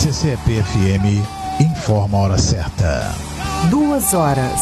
CCP-FM informa a hora certa. 2 horas.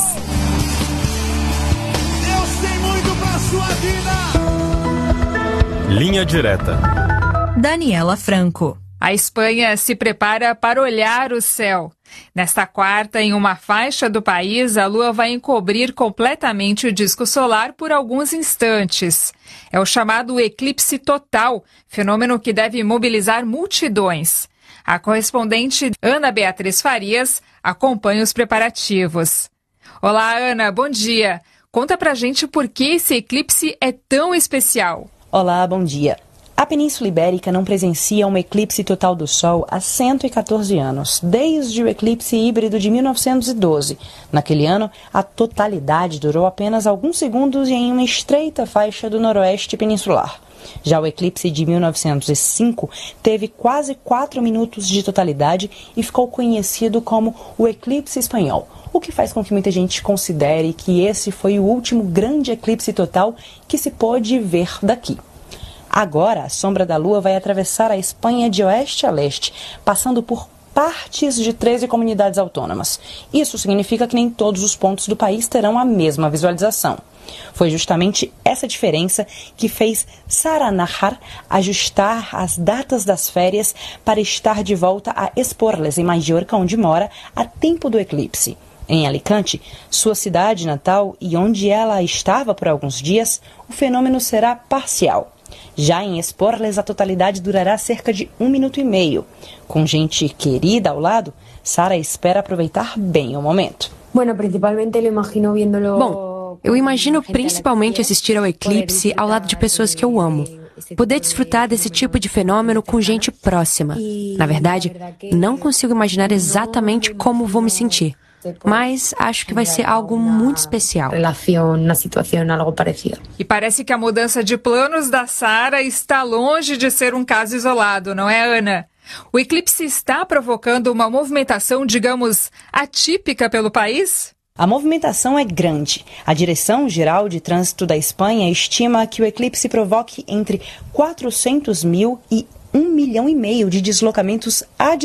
Deus tem muito pra sua vida. Linha Direta. Daniela Franco. A Espanha se prepara para olhar o céu. Nesta quarta, em uma faixa do país, a Lua vai encobrir completamente o disco solar por alguns instantes. É o chamado eclipse total, fenômeno que deve mobilizar multidões. A correspondente Ana Beatriz Farias acompanha os preparativos. Olá, Ana, bom dia. Conta pra gente por que esse eclipse é tão especial. Olá, bom dia. A Península Ibérica não presencia um eclipse total do Sol há 114 anos, desde o eclipse híbrido de 1912. Naquele ano, a totalidade durou apenas alguns segundos em uma estreita faixa do noroeste peninsular. Já o eclipse de 1905 teve quase 4 minutos de totalidade e ficou conhecido como o eclipse espanhol, o que faz com que muita gente considere que esse foi o último grande eclipse total que se pôde ver daqui. Agora, a sombra da Lua vai atravessar a Espanha de oeste a leste, passando por partes de 13 comunidades autônomas. Isso significa que nem todos os pontos do país terão a mesma visualização. Foi justamente essa diferença que fez Sara Nájar ajustar as datas das férias para estar de volta a Esporles, em Mallorca, onde mora, a tempo do eclipse. Em Alicante, sua cidade natal e onde ela estava por alguns dias, o fenômeno será parcial. Já em Esporles, a totalidade durará cerca de 1 minuto e meio. Com gente querida ao lado, Sara espera aproveitar bem o momento. Bom, eu imagino principalmente assistir ao eclipse ao lado de pessoas que eu amo. Poder desfrutar desse tipo de fenômeno com gente próxima. Na verdade, não consigo imaginar exatamente como vou me sentir. Mas acho que vai ser algo muito especial. E parece que a mudança de planos da Sara está longe de ser um caso isolado, não é, Ana? O eclipse está provocando uma movimentação, digamos, atípica pelo país? A movimentação é grande. A Direção-Geral de Trânsito da Espanha estima que o eclipse provoque entre 400 mil e 1,5 milhão de deslocamentos